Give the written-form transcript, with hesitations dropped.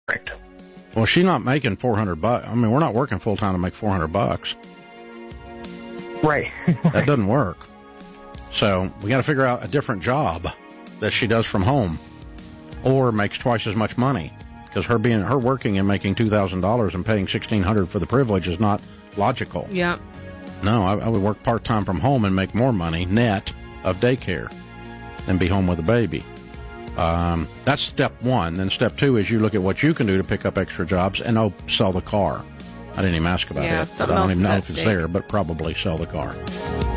Right. Well, she's not making $400. I mean, we're not working full time to make $400. Right. That doesn't work. So we got to figure out a different job that she does from home, or makes twice as much money. Because her working and making $2,000 and paying $1,600 for the privilege is not logical. Yeah. No, I would work part time from home and make more money net of daycare, and be home with a baby. That's step one. Then step two is you look at what you can do to pick up extra jobs and sell the car. I didn't even ask about it. But I don't even know if it's there, but probably sell the car.